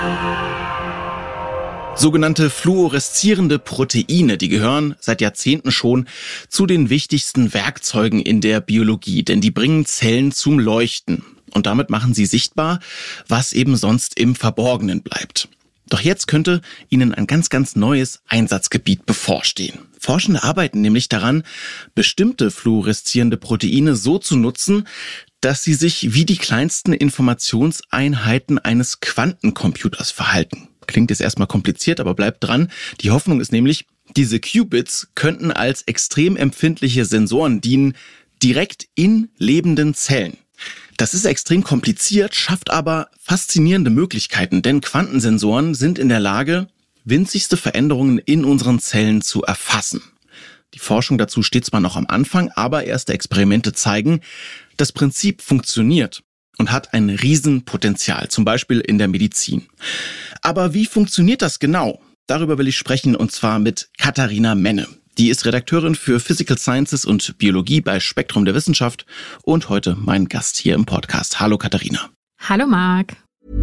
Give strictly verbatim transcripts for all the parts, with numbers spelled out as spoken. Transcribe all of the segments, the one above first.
Sogenannte fluoreszierende Proteine, die gehören seit Jahrzehnten schon zu den wichtigsten Werkzeugen in der Biologie, denn die bringen Zellen zum Leuchten und damit machen sie sichtbar, was eben sonst im Verborgenen bleibt. Doch jetzt könnte ihnen ein ganz, ganz neues Einsatzgebiet bevorstehen. Forschende arbeiten nämlich daran, bestimmte fluoreszierende Proteine so zu nutzen, dass sie sich wie die kleinsten Informationseinheiten eines Quantencomputers verhalten. Klingt jetzt erstmal kompliziert, aber bleibt dran. Die Hoffnung ist nämlich, diese Qubits könnten als extrem empfindliche Sensoren dienen, direkt in lebenden Zellen. Das ist extrem kompliziert, schafft aber faszinierende Möglichkeiten, denn Quantensensoren sind in der Lage, winzigste Veränderungen in unseren Zellen zu erfassen. Die Forschung dazu steht zwar noch am Anfang, aber erste Experimente zeigen, das Prinzip funktioniert und hat ein Riesenpotenzial, zum Beispiel in der Medizin. Aber wie funktioniert das genau? Darüber will ich sprechen, und zwar mit Katharina Menne. Die ist Redakteurin für Physical Sciences und Biologie bei Spektrum der Wissenschaft und heute mein Gast hier im Podcast. Hallo Katharina. Hallo Marc.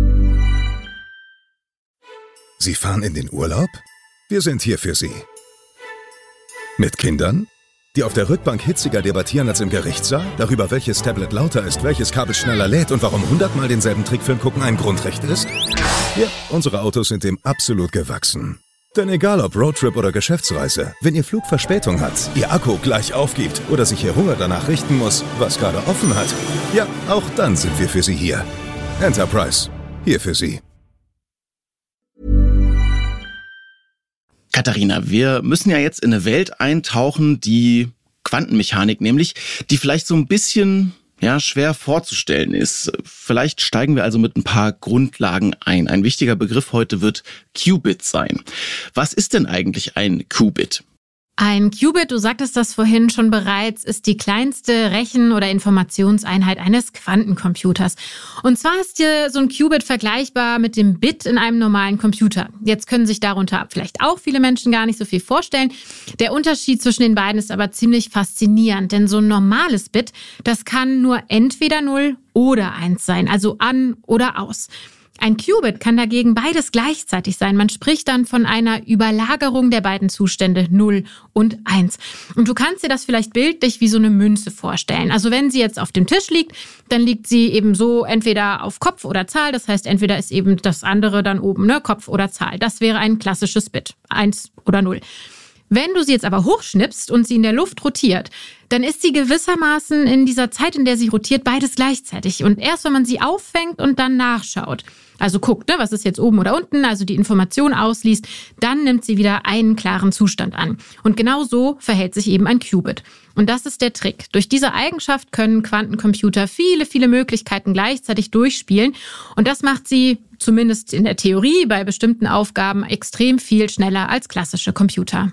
Sie fahren in den Urlaub? Wir sind hier für Sie. Mit Kindern, die auf der Rückbank hitziger debattieren als im Gerichtssaal, darüber, welches Tablet lauter ist, welches Kabel schneller lädt und warum hundertmal denselben Trickfilm gucken ein Grundrecht ist? Ja, unsere Autos sind dem absolut gewachsen. Denn egal ob Roadtrip oder Geschäftsreise, wenn Ihr Flug Verspätung hat, Ihr Akku gleich aufgibt oder sich Ihr Hunger danach richten muss, was gerade offen hat, ja, auch dann sind wir für Sie hier. Enterprise, hier für Sie. Katharina, wir müssen ja jetzt in eine Welt eintauchen, die Quantenmechanik nämlich, die vielleicht so ein bisschen ja, schwer vorzustellen ist. Vielleicht steigen wir also mit ein paar Grundlagen ein. Ein wichtiger Begriff heute wird Qubit sein. Was ist denn eigentlich ein Qubit? Ein Qubit, du sagtest das vorhin schon bereits, ist die kleinste Rechen- oder Informationseinheit eines Quantencomputers. Und zwar ist hier so ein Qubit vergleichbar mit dem Bit in einem normalen Computer. Jetzt können sich darunter vielleicht auch viele Menschen gar nicht so viel vorstellen. Der Unterschied zwischen den beiden ist aber ziemlich faszinierend, denn so ein normales Bit, das kann nur entweder null oder eins sein, also an oder aus. Ein Qubit kann dagegen beides gleichzeitig sein. Man spricht dann von einer Überlagerung der beiden Zustände null und eins. Und du kannst dir das vielleicht bildlich wie so eine Münze vorstellen. Also wenn sie jetzt auf dem Tisch liegt, dann liegt sie eben so entweder auf Kopf oder Zahl. Das heißt, entweder ist eben das andere dann oben, ne, Kopf oder Zahl. Das wäre ein klassisches Bit, eins oder null. Wenn du sie jetzt aber hochschnippst und sie in der Luft rotiert, dann ist sie gewissermaßen in dieser Zeit, in der sie rotiert, beides gleichzeitig. Und erst wenn man sie auffängt und dann nachschaut, also guckt, ne, was ist jetzt oben oder unten, also die Information ausliest, dann nimmt sie wieder einen klaren Zustand an. Und genau so verhält sich eben ein Qubit. Und das ist der Trick. Durch diese Eigenschaft können Quantencomputer viele, viele Möglichkeiten gleichzeitig durchspielen. Und das macht sie, zumindest in der Theorie, bei bestimmten Aufgaben extrem viel schneller als klassische Computer.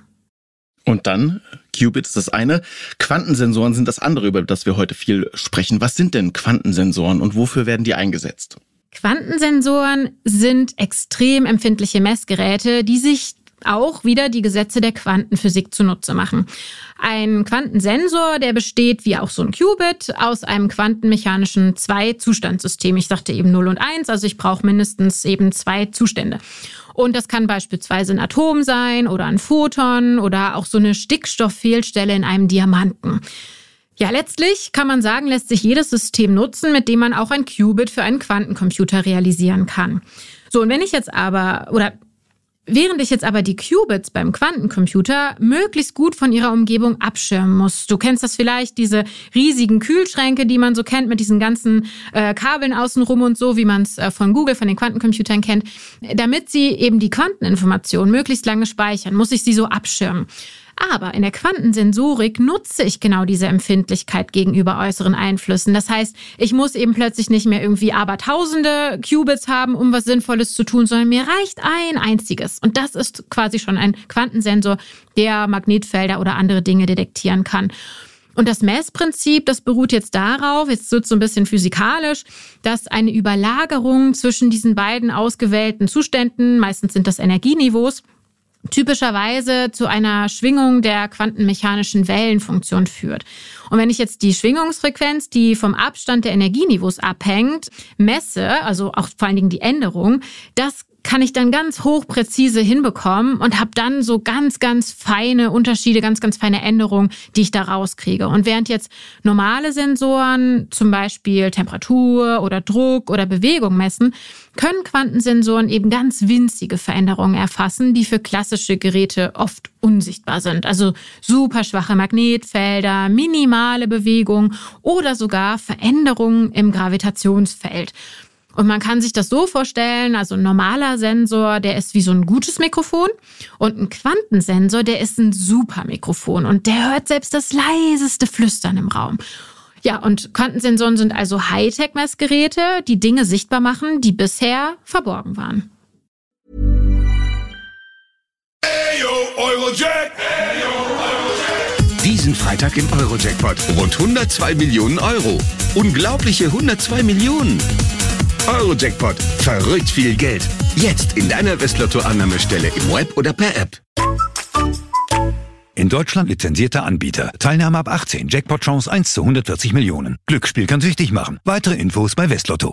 Und dann, Qubit ist das eine, Quantensensoren sind das andere, über das wir heute viel sprechen. Was sind denn Quantensensoren und wofür werden die eingesetzt? Quantensensoren sind extrem empfindliche Messgeräte, die sich auch wieder die Gesetze der Quantenphysik zunutze machen. Ein Quantensensor, der besteht wie auch so ein Qubit aus einem quantenmechanischen Zwei-Zustandssystem. Ich sagte eben null und eins, also ich brauche mindestens eben zwei Zustände. Und das kann beispielsweise ein Atom sein oder ein Photon oder auch so eine Stickstofffehlstelle in einem Diamanten. Ja, letztlich kann man sagen, lässt sich jedes System nutzen, mit dem man auch ein Qubit für einen Quantencomputer realisieren kann. So, und wenn ich jetzt aber, oder während ich jetzt aber die Qubits beim Quantencomputer möglichst gut von ihrer Umgebung abschirmen muss. Du kennst das vielleicht, diese riesigen Kühlschränke, die man so kennt mit diesen ganzen äh, Kabeln außenrum und so, wie man es äh, von Google, von den Quantencomputern kennt. Damit sie eben die Quanteninformationen möglichst lange speichern, muss ich sie so abschirmen. Aber in der Quantensensorik nutze ich genau diese Empfindlichkeit gegenüber äußeren Einflüssen. Das heißt, ich muss eben plötzlich nicht mehr irgendwie abertausende Qubits haben, um was Sinnvolles zu tun, sondern mir reicht ein einziges. Und das ist quasi schon ein Quantensensor, der Magnetfelder oder andere Dinge detektieren kann. Und das Messprinzip, das beruht jetzt darauf, jetzt wird es so ein bisschen physikalisch, dass eine Überlagerung zwischen diesen beiden ausgewählten Zuständen, meistens sind das Energieniveaus, typischerweise zu einer Schwingung der quantenmechanischen Wellenfunktion führt. Und wenn ich jetzt die Schwingungsfrequenz, die vom Abstand der Energieniveaus abhängt, messe, also auch vor allen Dingen die Änderung, das kann ich dann ganz hochpräzise hinbekommen und habe dann so ganz, ganz feine Unterschiede, ganz, ganz feine Änderungen, die ich da rauskriege. Und während jetzt normale Sensoren zum Beispiel Temperatur oder Druck oder Bewegung messen, können Quantensensoren eben ganz winzige Veränderungen erfassen, die für klassische Geräte oft unsichtbar sind. Also super schwache Magnetfelder, minimale Bewegungen oder sogar Veränderungen im Gravitationsfeld. Und man kann sich das so vorstellen, also ein normaler Sensor, der ist wie so ein gutes Mikrofon und ein Quantensensor, der ist ein Supermikrofon und der hört selbst das leiseste Flüstern im Raum. Ja, und Quantensensoren sind also Hightech-Messgeräte, die Dinge sichtbar machen, die bisher verborgen waren. Ayo, Eurojack. Ayo, Eurojack. Diesen Freitag im Eurojackpot rund hundertzwei Millionen Euro. Unglaubliche hundertzwei Millionen. Eurojackpot. Verrückt viel Geld. Jetzt in deiner Westlotto-Annahmestelle im Web oder per App. In Deutschland lizenzierter Anbieter. Teilnahme ab achtzehn. Jackpot-Chance eins zu hundertvierzig Millionen. Glücksspiel kann süchtig machen. Weitere Infos bei Westlotto.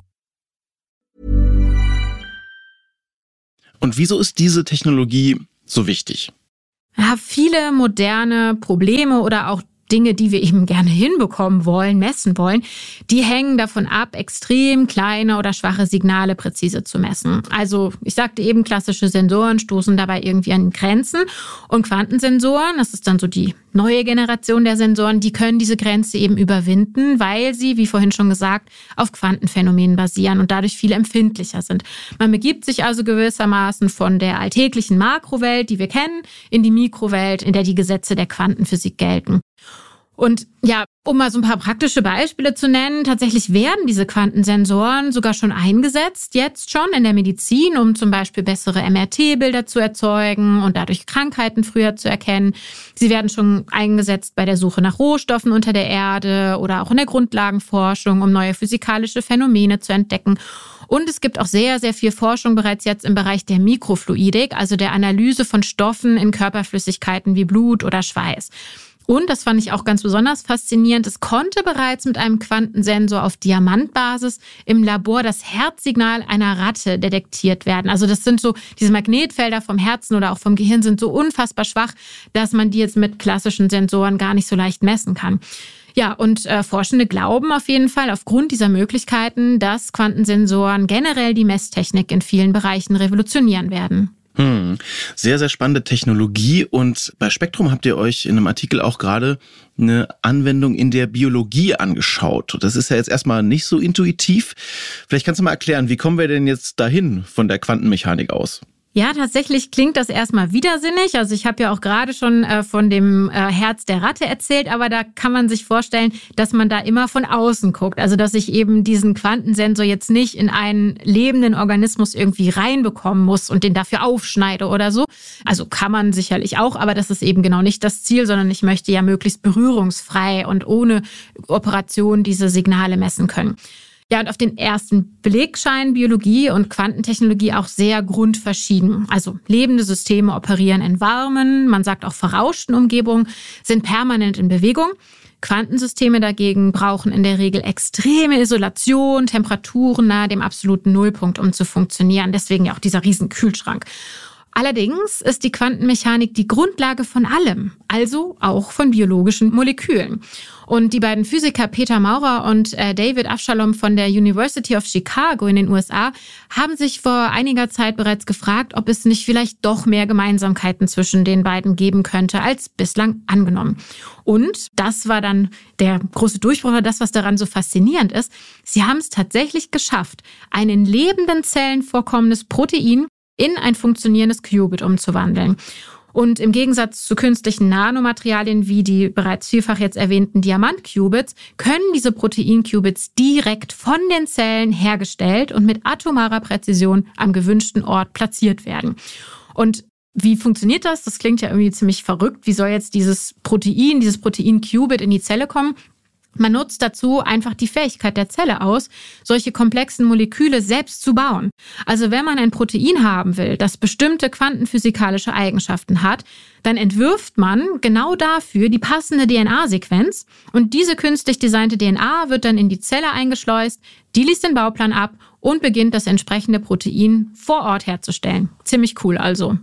Und wieso ist diese Technologie so wichtig? Ja, viele moderne Probleme oder auch Dinge, die wir eben gerne hinbekommen wollen, messen wollen, die hängen davon ab, extrem kleine oder schwache Signale präzise zu messen. Also ich sagte eben, klassische Sensoren stoßen dabei irgendwie an Grenzen und Quantensensoren, das ist dann so die neue Generation der Sensoren, die können diese Grenze eben überwinden, weil sie, wie vorhin schon gesagt, auf Quantenphänomenen basieren und dadurch viel empfindlicher sind. Man begibt sich also gewissermaßen von der alltäglichen Makrowelt, die wir kennen, in die Mikrowelt, in der die Gesetze der Quantenphysik gelten. Und ja, um mal so ein paar praktische Beispiele zu nennen, tatsächlich werden diese Quantensensoren sogar schon eingesetzt, jetzt schon in der Medizin, um zum Beispiel bessere M R T-Bilder zu erzeugen und dadurch Krankheiten früher zu erkennen. Sie werden schon eingesetzt bei der Suche nach Rohstoffen unter der Erde oder auch in der Grundlagenforschung, um neue physikalische Phänomene zu entdecken. Und es gibt auch sehr, sehr viel Forschung bereits jetzt im Bereich der Mikrofluidik, also der Analyse von Stoffen in Körperflüssigkeiten wie Blut oder Schweiß. Und, das fand ich auch ganz besonders faszinierend, es konnte bereits mit einem Quantensensor auf Diamantbasis im Labor das Herzsignal einer Ratte detektiert werden. Also das sind so, diese Magnetfelder vom Herzen oder auch vom Gehirn sind so unfassbar schwach, dass man die jetzt mit klassischen Sensoren gar nicht so leicht messen kann. Ja, und äh, Forschende glauben auf jeden Fall aufgrund dieser Möglichkeiten, dass Quantensensoren generell die Messtechnik in vielen Bereichen revolutionieren werden. Hm. Sehr, sehr spannende Technologie. Und bei Spektrum habt ihr euch in einem Artikel auch gerade eine Anwendung in der Biologie angeschaut. Das ist ja jetzt erstmal nicht so intuitiv. Vielleicht kannst du mal erklären, wie kommen wir denn jetzt dahin von der Quantenmechanik aus? Ja, tatsächlich klingt das erstmal widersinnig. Also ich habe ja auch gerade schon äh, von dem äh, Herz der Ratte erzählt, aber da kann man sich vorstellen, dass man da immer von außen guckt. Also dass ich eben diesen Quantensensor jetzt nicht in einen lebenden Organismus irgendwie reinbekommen muss und den dafür aufschneide oder so. Also kann man sicherlich auch, aber das ist eben genau nicht das Ziel, sondern ich möchte ja möglichst berührungsfrei und ohne Operation diese Signale messen können. Ja, und auf den ersten Blick scheinen Biologie und Quantentechnologie auch sehr grundverschieden. Also lebende Systeme operieren in warmen, man sagt auch verrauschten Umgebungen, sind permanent in Bewegung. Quantensysteme dagegen brauchen in der Regel extreme Isolation, Temperaturen nahe dem absoluten Nullpunkt, um zu funktionieren. Deswegen ja auch dieser riesen Kühlschrank. Allerdings ist die Quantenmechanik die Grundlage von allem, also auch von biologischen Molekülen. Und die beiden Physiker Peter Maurer und äh, David Avshalom von der University of Chicago in den U S A haben sich vor einiger Zeit bereits gefragt, ob es nicht vielleicht doch mehr Gemeinsamkeiten zwischen den beiden geben könnte, als bislang angenommen. Und das war dann der große Durchbruch, das, was daran so faszinierend ist. Sie haben es tatsächlich geschafft, ein in lebenden Zellen vorkommendes Protein in ein funktionierendes Qubit umzuwandeln. Und im Gegensatz zu künstlichen Nanomaterialien wie die bereits vielfach jetzt erwähnten Diamant-Qubits können diese Protein-Qubits direkt von den Zellen hergestellt und mit atomarer Präzision am gewünschten Ort platziert werden. Und wie funktioniert das? Das klingt ja irgendwie ziemlich verrückt. Wie soll jetzt dieses Protein, dieses Protein-Qubit in die Zelle kommen? Man nutzt dazu einfach die Fähigkeit der Zelle aus, solche komplexen Moleküle selbst zu bauen. Also wenn man ein Protein haben will, das bestimmte quantenphysikalische Eigenschaften hat, dann entwirft man genau dafür die passende D N A-Sequenz und diese künstlich designte D N A wird dann in die Zelle eingeschleust, die liest den Bauplan ab und beginnt das entsprechende Protein vor Ort herzustellen. Ziemlich cool also.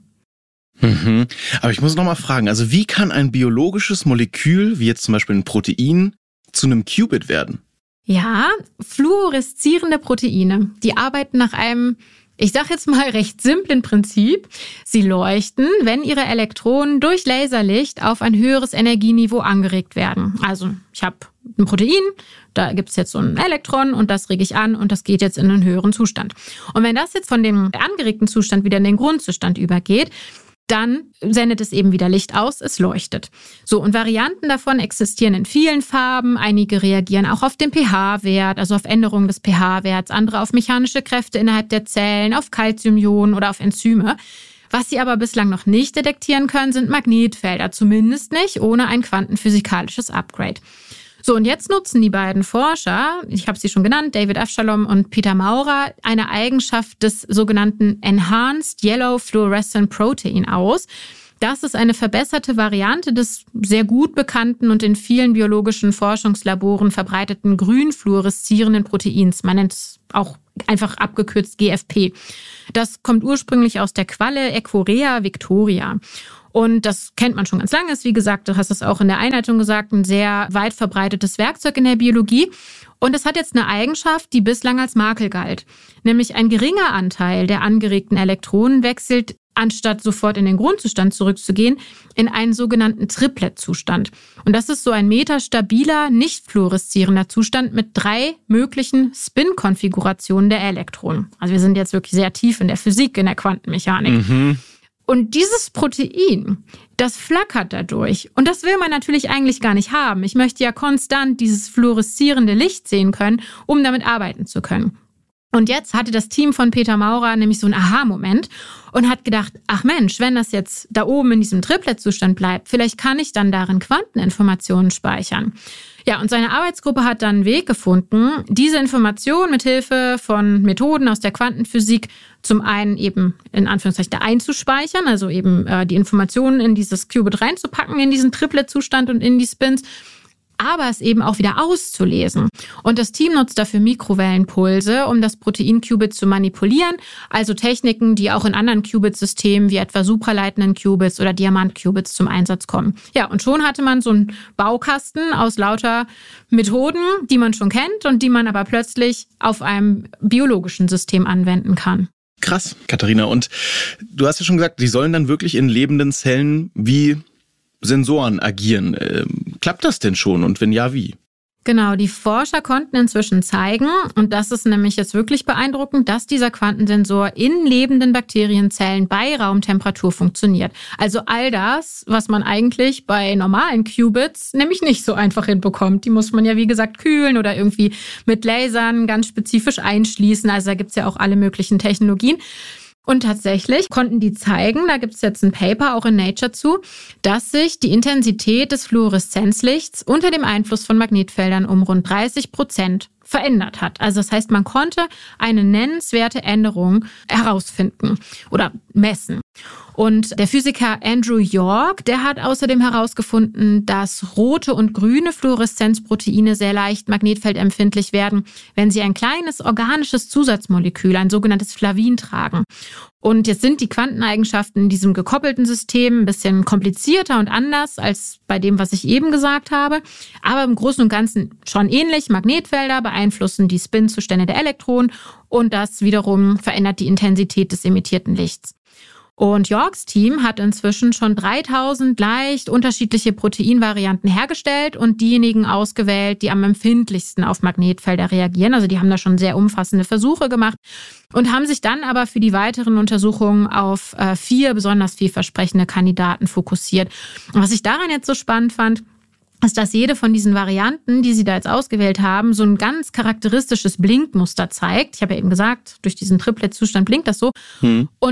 Mhm. Aber ich muss noch mal fragen, also wie kann ein biologisches Molekül, wie jetzt zum Beispiel ein Protein, zu einem Qubit werden? Ja, fluoreszierende Proteine, die arbeiten nach einem, ich sage jetzt mal recht simplen Prinzip. Sie leuchten, wenn ihre Elektronen durch Laserlicht auf ein höheres Energieniveau angeregt werden. Also ich habe ein Protein, da gibt es jetzt so ein Elektron und das rege ich an und das geht jetzt in einen höheren Zustand. Und wenn das jetzt von dem angeregten Zustand wieder in den Grundzustand übergeht, dann sendet es eben wieder Licht aus, es leuchtet. So, und Varianten davon existieren in vielen Farben. Einige reagieren auch auf den pH-Wert, also auf Änderungen des pH-Werts, andere auf mechanische Kräfte innerhalb der Zellen, auf Calciumionen oder auf Enzyme. Was sie aber bislang noch nicht detektieren können, sind Magnetfelder, zumindest nicht ohne ein quantenphysikalisches Upgrade. So, und jetzt nutzen die beiden Forscher, ich habe sie schon genannt, David Avshalom und Peter Maurer, eine Eigenschaft des sogenannten Enhanced Yellow Fluorescent Protein aus. Das ist eine verbesserte Variante des sehr gut bekannten und in vielen biologischen Forschungslaboren verbreiteten grün fluoreszierenden Proteins. Man nennt es auch einfach abgekürzt G F P. Das kommt ursprünglich aus der Qualle Echorea victoria. Und das kennt man schon ganz lange. Ist, wie gesagt, du hast es auch in der Einleitung gesagt, ein sehr weit verbreitetes Werkzeug in der Biologie. Und es hat jetzt eine Eigenschaft, die bislang als Makel galt. Nämlich ein geringer Anteil der angeregten Elektronen wechselt, anstatt sofort in den Grundzustand zurückzugehen, in einen sogenannten Triplet-Zustand. Und das ist so ein metastabiler, nicht fluoreszierender Zustand mit drei möglichen Spin-Konfigurationen der Elektronen. Also wir sind jetzt wirklich sehr tief in der Physik, in der Quantenmechanik. Mhm. Und dieses Protein, das flackert dadurch. Und das will man natürlich eigentlich gar nicht haben. Ich möchte ja konstant dieses fluoreszierende Licht sehen können, um damit arbeiten zu können. Und jetzt hatte das Team von Peter Maurer nämlich so einen Aha-Moment und hat gedacht, ach Mensch, wenn das jetzt da oben in diesem Triplet-Zustand bleibt, vielleicht kann ich dann darin Quanteninformationen speichern. Ja, und seine Arbeitsgruppe hat dann einen Weg gefunden, diese Informationen mit Hilfe von Methoden aus der Quantenphysik zum einen eben in Anführungszeichen da einzuspeichern, also eben äh, die Informationen in dieses Qubit reinzupacken, in diesen Triplet-Zustand und in die Spins, aber es eben auch wieder auszulesen. Und das Team nutzt dafür Mikrowellenpulse, um das Protein-Qubit zu manipulieren, also Techniken, die auch in anderen Qubit-Systemen wie etwa supraleitenden Qubits oder Diamant-Qubits zum Einsatz kommen. Ja, und schon hatte man so einen Baukasten aus lauter Methoden, die man schon kennt und die man aber plötzlich auf einem biologischen System anwenden kann. Krass, Katharina. Und du hast ja schon gesagt, die sollen dann wirklich in lebenden Zellen wie Sensoren agieren. Ähm, klappt das denn schon und wenn ja, wie? Genau, die Forscher konnten inzwischen zeigen, und das ist nämlich jetzt wirklich beeindruckend, dass dieser Quantensensor in lebenden Bakterienzellen bei Raumtemperatur funktioniert. Also all das, was man eigentlich bei normalen Qubits nämlich nicht so einfach hinbekommt. Die muss man ja, wie gesagt, kühlen oder irgendwie mit Lasern ganz spezifisch einschließen. Also da gibt's ja auch alle möglichen Technologien. Und tatsächlich konnten die zeigen, da gibt es jetzt ein Paper auch in Nature zu, dass sich die Intensität des Fluoreszenzlichts unter dem Einfluss von Magnetfeldern um rund dreißig Prozent verändert hat. Also das heißt, man konnte eine nennenswerte Änderung herausfinden oder messen. Und der Physiker Andrew York, der hat außerdem herausgefunden, dass rote und grüne Fluoreszenzproteine sehr leicht magnetfeldempfindlich werden, wenn sie ein kleines organisches Zusatzmolekül, ein sogenanntes Flavin, tragen. Und jetzt sind die Quanteneigenschaften in diesem gekoppelten System ein bisschen komplizierter und anders als bei dem, was ich eben gesagt habe. Aber im Großen und Ganzen schon ähnlich. Magnetfelder beeinflussen die Spin-Zustände der Elektronen und das wiederum verändert die Intensität des emittierten Lichts. Und Yorks Team hat inzwischen schon dreitausend leicht unterschiedliche Proteinvarianten hergestellt und diejenigen ausgewählt, die am empfindlichsten auf Magnetfelder reagieren. Also die haben da schon sehr umfassende Versuche gemacht und haben sich dann aber für die weiteren Untersuchungen auf äh, vier besonders vielversprechende Kandidaten fokussiert. Und was ich daran jetzt so spannend fand, ist, dass jede von diesen Varianten, die sie da jetzt ausgewählt haben, so ein ganz charakteristisches Blinkmuster zeigt. Ich habe ja eben gesagt, durch diesen Triplet-Zustand blinkt das so. Hm. Und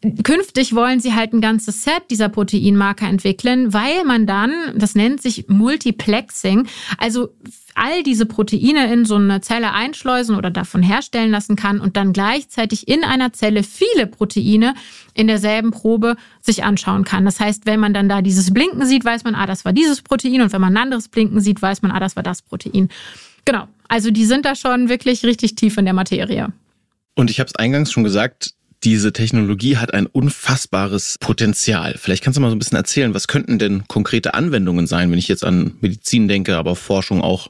Künftig wollen sie halt ein ganzes Set dieser Proteinmarker entwickeln, weil man dann, das nennt sich Multiplexing, also all diese Proteine in so eine Zelle einschleusen oder davon herstellen lassen kann und dann gleichzeitig in einer Zelle viele Proteine in derselben Probe sich anschauen kann. Das heißt, wenn man dann da dieses Blinken sieht, weiß man, ah, das war dieses Protein, und wenn man ein anderes Blinken sieht, weiß man, ah, das war das Protein. Genau, also die sind da schon wirklich richtig tief in der Materie. Und ich habe es eingangs schon gesagt, diese Technologie hat ein unfassbares Potenzial. Vielleicht kannst du mal so ein bisschen erzählen, was könnten denn konkrete Anwendungen sein, wenn ich jetzt an Medizin denke, aber Forschung auch?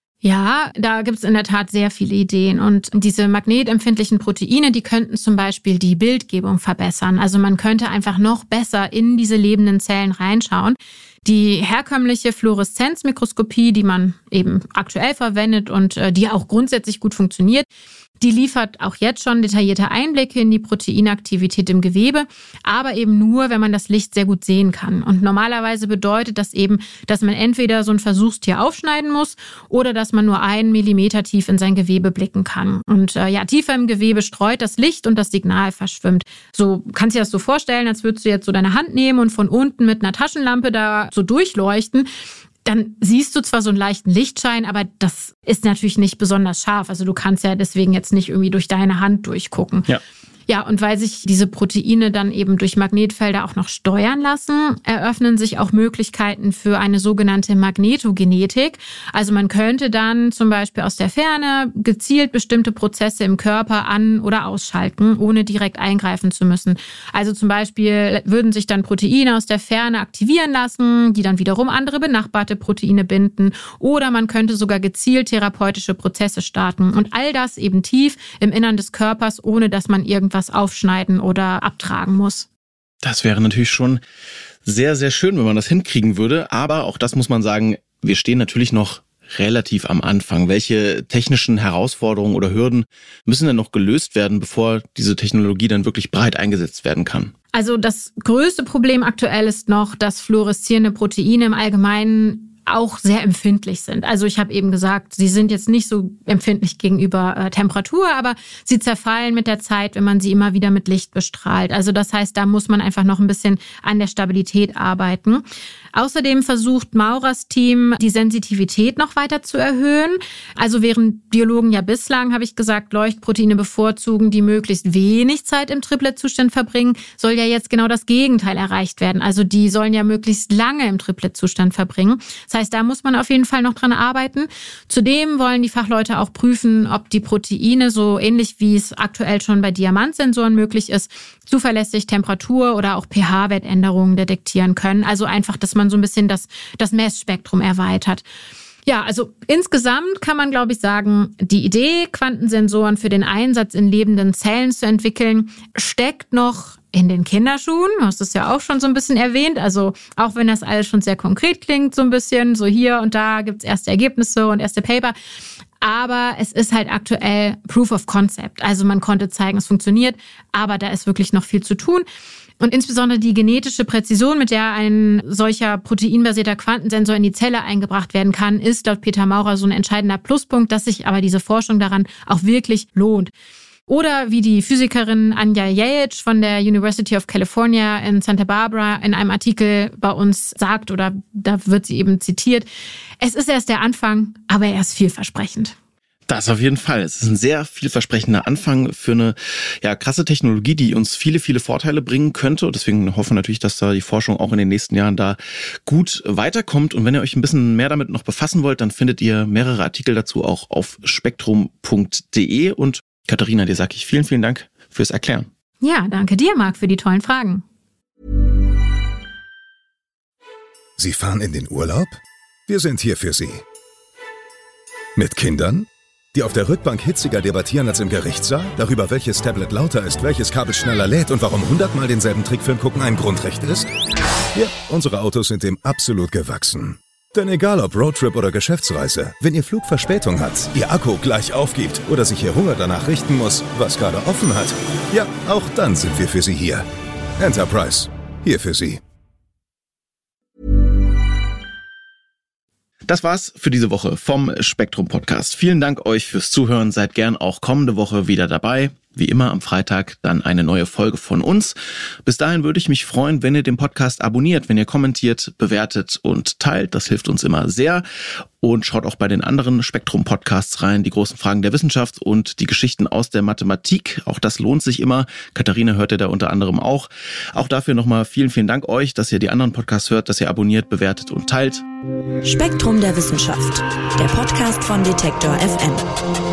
Ja, da gibt es in der Tat sehr viele Ideen. Und diese magnetempfindlichen Proteine, die könnten zum Beispiel die Bildgebung verbessern. Also man könnte einfach noch besser in diese lebenden Zellen reinschauen. Die herkömmliche Fluoreszenzmikroskopie, die man eben aktuell verwendet und äh, die auch grundsätzlich gut funktioniert, die liefert auch jetzt schon detaillierte Einblicke in die Proteinaktivität im Gewebe, aber eben nur, wenn man das Licht sehr gut sehen kann. Und normalerweise bedeutet das eben, dass man entweder so ein Versuchstier aufschneiden muss oder dass man nur einen Millimeter tief in sein Gewebe blicken kann. Und äh, ja, tiefer im Gewebe streut das Licht und das Signal verschwimmt. So kannst du dir das so vorstellen, als würdest du jetzt so deine Hand nehmen und von unten mit einer Taschenlampe da so durchleuchten. Dann siehst du zwar so einen leichten Lichtschein, aber das ist natürlich nicht besonders scharf. Also du kannst ja deswegen jetzt nicht irgendwie durch deine Hand durchgucken. Ja. Ja, und weil sich diese Proteine dann eben durch Magnetfelder auch noch steuern lassen, eröffnen sich auch Möglichkeiten für eine sogenannte Magnetogenetik. Also man könnte dann zum Beispiel aus der Ferne gezielt bestimmte Prozesse im Körper an- oder ausschalten, ohne direkt eingreifen zu müssen. Also zum Beispiel würden sich dann Proteine aus der Ferne aktivieren lassen, die dann wiederum andere benachbarte Proteine binden. Oder man könnte sogar gezielt therapeutische Prozesse starten. Und all das eben tief im Innern des Körpers, ohne dass man irgendwas was aufschneiden oder abtragen muss. Das wäre natürlich schon sehr, sehr schön, wenn man das hinkriegen würde. Aber auch das muss man sagen, wir stehen natürlich noch relativ am Anfang. Welche technischen Herausforderungen oder Hürden müssen denn noch gelöst werden, bevor diese Technologie dann wirklich breit eingesetzt werden kann? Also das größte Problem aktuell ist noch, dass fluoreszierende Proteine im Allgemeinen auch sehr empfindlich sind. Also ich habe eben gesagt, sie sind jetzt nicht so empfindlich gegenüber äh, Temperatur, aber sie zerfallen mit der Zeit, wenn man sie immer wieder mit Licht bestrahlt. Also das heißt, da muss man einfach noch ein bisschen an der Stabilität arbeiten. Außerdem versucht Maurers Team, die Sensitivität noch weiter zu erhöhen. Also während Biologen ja bislang, habe ich gesagt, Leuchtproteine bevorzugen, die möglichst wenig Zeit im Triplet-Zustand verbringen, soll ja jetzt genau das Gegenteil erreicht werden. Also die sollen ja möglichst lange im Triplet-Zustand verbringen. Das heißt, da muss man auf jeden Fall noch dran arbeiten. Zudem wollen die Fachleute auch prüfen, ob die Proteine, so ähnlich wie es aktuell schon bei Diamantsensoren möglich ist, zuverlässig Temperatur- oder auch pH-Wertänderungen detektieren können. Also einfach, dass man so ein bisschen das, das Messspektrum erweitert. Ja, also insgesamt kann man, glaube ich, sagen, die Idee, Quantensensoren für den Einsatz in lebenden Zellen zu entwickeln, steckt noch in den Kinderschuhen. Du hast es ja auch schon so ein bisschen erwähnt. Also auch wenn das alles schon sehr konkret klingt, so ein bisschen, so hier und da gibt's erste Ergebnisse und erste Paper. Aber es ist halt aktuell Proof of Concept. Also man konnte zeigen, es funktioniert, aber da ist wirklich noch viel zu tun. Und insbesondere die genetische Präzision, mit der ein solcher proteinbasierter Quantensensor in die Zelle eingebracht werden kann, ist laut Peter Maurer so ein entscheidender Pluspunkt, dass sich aber diese Forschung daran auch wirklich lohnt. Oder wie die Physikerin Anja Jajic von der University of California in Santa Barbara in einem Artikel bei uns sagt, oder da wird sie eben zitiert, es ist erst der Anfang, aber er ist vielversprechend. Das auf jeden Fall. Es ist ein sehr vielversprechender Anfang für eine ja, krasse Technologie, die uns viele, viele Vorteile bringen könnte. Und deswegen hoffen wir natürlich, dass da die Forschung auch in den nächsten Jahren da gut weiterkommt. Und wenn ihr euch ein bisschen mehr damit noch befassen wollt, dann findet ihr mehrere Artikel dazu auch auf spektrum punkt de. Und Katharina, dir sage ich vielen, vielen Dank fürs Erklären. Ja, danke dir, Marc, für die tollen Fragen. Sie fahren in den Urlaub? Wir sind hier für Sie. Mit Kindern, die auf der Rückbank hitziger debattieren als im Gerichtssaal, darüber, welches Tablet lauter ist, welches Kabel schneller lädt und warum hundertmal denselben Trickfilm gucken ein Grundrecht ist? Ja, unsere Autos sind dem absolut gewachsen. Denn egal ob Roadtrip oder Geschäftsreise, wenn Ihr Flug Verspätung hat, Ihr Akku gleich aufgibt oder sich Ihr Hunger danach richten muss, was gerade offen hat, ja, auch dann sind wir für Sie hier. Enterprise, hier für Sie. Das war's für diese Woche vom Spektrum Podcast. Vielen Dank euch fürs Zuhören. Seid gern auch kommende Woche wieder dabei. wie immer am Freitag dann eine neue Folge von uns. Bis dahin würde ich mich freuen, wenn ihr den Podcast abonniert, wenn ihr kommentiert, bewertet und teilt. Das hilft uns immer sehr. Und schaut auch bei den anderen Spektrum-Podcasts rein, die großen Fragen der Wissenschaft und die Geschichten aus der Mathematik. Auch das lohnt sich immer. Katharina hört ihr da unter anderem auch. Auch dafür nochmal vielen, vielen Dank euch, dass ihr die anderen Podcasts hört, dass ihr abonniert, bewertet und teilt. Spektrum der Wissenschaft, der Podcast von Detektor F M.